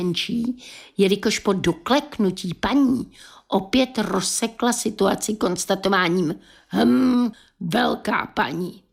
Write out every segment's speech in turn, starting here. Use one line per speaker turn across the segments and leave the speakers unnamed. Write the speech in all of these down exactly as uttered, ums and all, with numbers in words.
menší, jelikož po dokleknutí paní opět rozsekla situaci konstatováním hm, velká paní.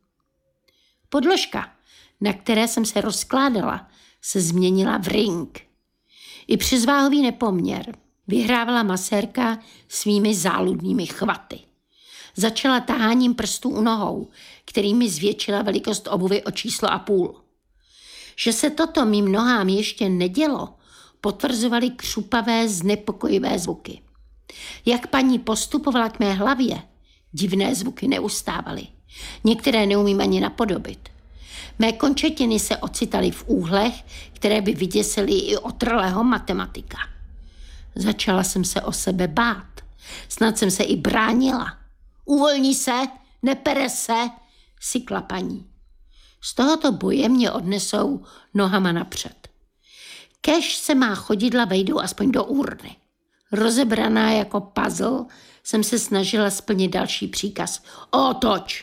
Podložka, na které jsem se rozkládala, se změnila v ring. I přes váhový nepoměr vyhrávala masérka svými záludnými chvaty. Začala taháním prstů u nohou, kterými zvětšila velikost obuvy o číslo a půl. Že se toto mým nohám ještě nedělo, potvrzovaly křupavé, znepokojivé zvuky. Jak paní postupovala k mé hlavě, divné zvuky neustávaly. Některé neumím ani napodobit. Mé končetiny se ocitaly v úhlech, které by vyděsily i otrlého matematika. Začala jsem se o sebe bát. Snad jsem se i bránila. Uvolní se, nepere se, sykla paní. Z tohoto boje mě odnesou nohama napřed. Kéž se má chodidla vejdou aspoň do urny. Rozebraná jako puzzle jsem se snažila splnit další příkaz. Otoč!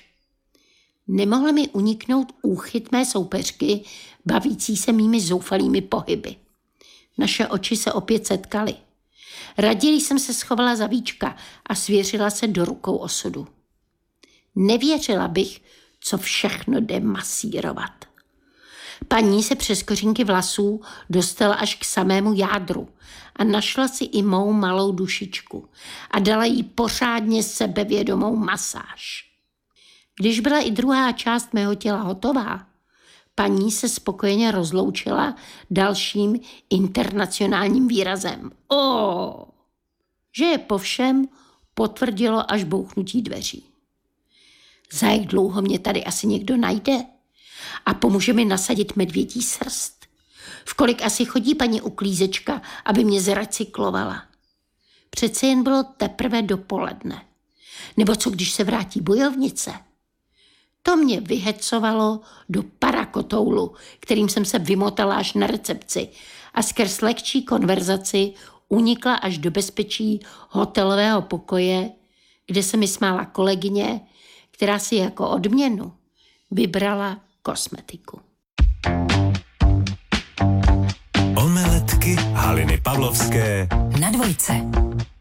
Nemohl mi uniknout úchyt mé soupeřky, bavící se mými zoufalými pohyby. Naše oči se opět setkaly. Raději jsem se schovala za víčka a svěřila se do rukou osudu. Nevěřila bych, co všechno jde masírovat. Paní se přes kořínky vlasů dostala až k samému jádru a našla si i mou malou dušičku a dala jí pořádně sebevědomou masáž. Když byla i druhá část mého těla hotová, paní se spokojeně rozloučila dalším internacionálním výrazem. O, že je po všem potvrdilo až bouchnutí dveří. Za jak dlouho mě tady asi někdo najde a pomůže mi nasadit medvědí srst. V kolik asi chodí paní uklízečka, aby mě zrecyklovala. Přece jen bylo teprve dopoledne. Nebo co, když se vrátí bojovnice? To mě vyhecovalo do parakotoulu, kterým jsem se vymotala až na recepci a skrz lehčí konverzaci unikla až do bezpečí hotelového pokoje, kde se mi smála kolegyně, která si jako odměnu vybrala kosmetiku.
Omeletky Haliny Pavlovské
na dvojce.